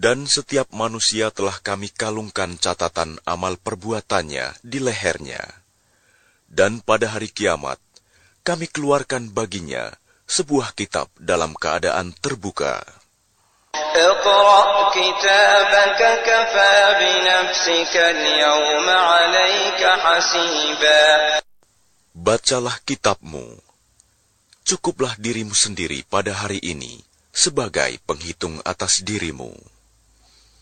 Dan setiap manusia telah kami kalungkan catatan amal perbuatannya di lehernya. Dan pada hari kiamat, kami keluarkan baginya sebuah kitab dalam keadaan terbuka. اقرأ كتابك كفى بنفسك اليوم عليك حسيبا. Bacalah kitabmu. Cukuplah dirimu sendiri pada hari ini sebagai penghitung atas dirimu.